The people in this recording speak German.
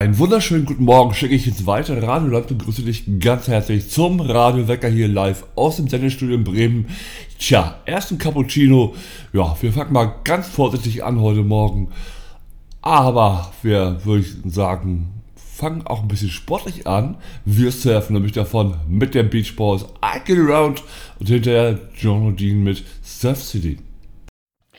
Einen wunderschönen guten Morgen schicke ich ins weite Radioland und grüße dich ganz herzlich zum Radiowecker hier live aus dem Sendestudio in Bremen. Tja, ersten Cappuccino. Ja, wir fangen mal ganz vorsichtig an heute Morgen. Aber wir, würde ich sagen, fangen auch ein bisschen sportlich an. Wir surfen nämlich davon mit dem Beach Boys I Get Around und hinterher John O'Dean mit Surf City.